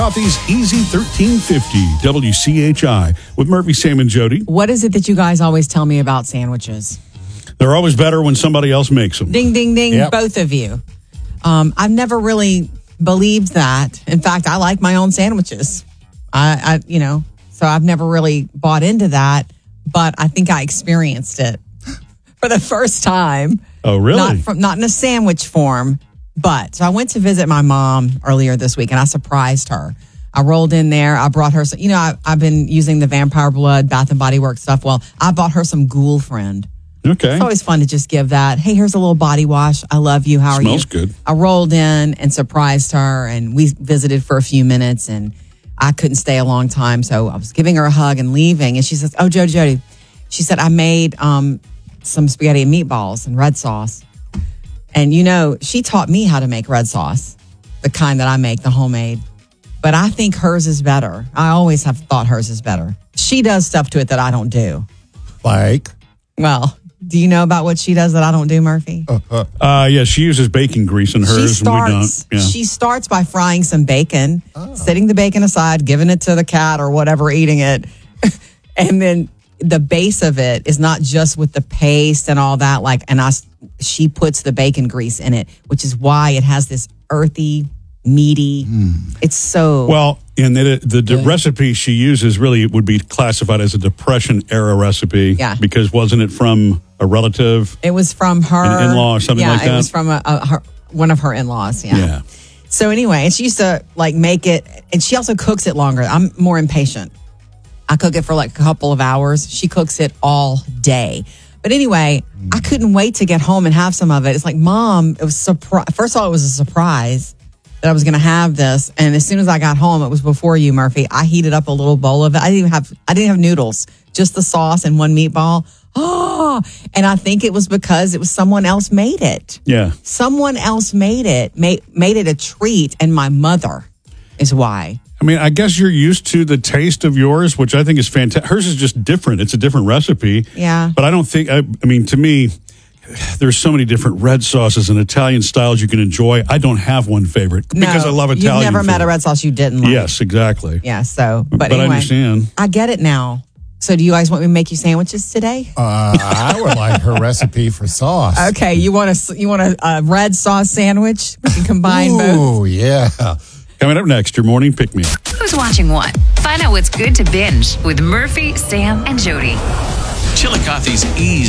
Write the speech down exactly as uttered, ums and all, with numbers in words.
Coffee's Easy thirteen fifty, W C H I, with Murphy, Sam, and Jody. What is it that you guys always tell me about sandwiches? They're always better when somebody else makes them. Ding, ding, ding, Yep. both of you. Um, I've never really believed that. In fact, I like my own sandwiches. I, I, you know, so I've never really bought into that, but I think I experienced it for the first time. Oh, really? Not from, not in a sandwich form, but so I went to visit my mom earlier this week and I surprised her. I rolled in there. I brought her some, you know, I, I've been using the Vampire Blood, Bath and Body Works stuff. Well, I bought her some Ghoul Friend. Okay. It's always fun to just give that. Hey, here's a little body wash. I love you. How are Smells you? good. I rolled in and surprised her, and we visited for a few minutes, and I couldn't stay a long time, so I was giving her a hug and leaving, and she says, "Oh, Jody, Jody," she said, "I made um, some spaghetti and meatballs and red sauce." And you know, she taught me how to make red sauce, the kind that I make, the homemade. But I think hers is better. I always have thought hers is better. She does stuff to it that I don't do. Like? Well, do you know about what she does that I don't do, Murphy? Uh, uh, Uh, yeah, she uses bacon grease in hers, She and we starts. don't. Yeah. She starts by frying some bacon, Oh. setting the bacon aside, giving it to the cat or whatever eating it, and then the base of it is not just with the paste and all that. Like, and I, s- she puts the bacon grease in it, which is why it has this earthy, meaty. It's so Well, and the, the, the recipe she uses really would be classified as a Depression era recipe. Yeah. Because wasn't it from a relative? It was from her An in-law or something yeah, like that? it was from a, a, her, one of her in-laws. Yeah. Yeah. So anyway, and she used to like make it, and she also cooks it longer. I'm more impatient. I cook it for like a couple of hours. She cooks it all day. But anyway, I couldn't wait to get home and have some of it. It's like, Mom, it was surprise. First of all, it was a surprise that I was going to have this. And as soon as I got home, it was before you, Murphy. I heated up a little bowl of it. I didn't even have, I didn't have noodles, just the sauce and one meatball. Oh, and I think it was because it was someone else made it. Yeah. Someone else made it, made, made it a treat. And my mother is why. I mean, I guess you're used to the taste of yours, which I think is fantastic. Hers is just different. It's a different recipe. Yeah. But I don't think, I, I mean, to me, there's so many different red sauces and Italian styles you can enjoy. I don't have one favorite because I love Italian You've never met food. a red sauce you didn't like. Yes, exactly. Yeah, so, but, But anyway. I understand. I get it now. So do you guys want me to make you sandwiches today? uh, I would like her recipe for sauce. Okay, you want a, you want a, a red sauce sandwich? We can combine both. Ooh, yeah. Coming up next, your morning pick-me. Who's watching what? Find out what's good to binge with Murphy, Sam, and Jody. Chillicothe's Ease